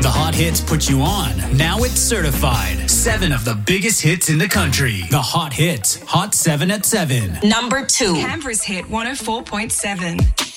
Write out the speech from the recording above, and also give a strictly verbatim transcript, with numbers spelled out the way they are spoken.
The hot hits put you on. Now it's certified. Seven of the biggest hits in the country. The hot hits. Hot seven at seven. Number two. Canberra's hit one oh four point seven.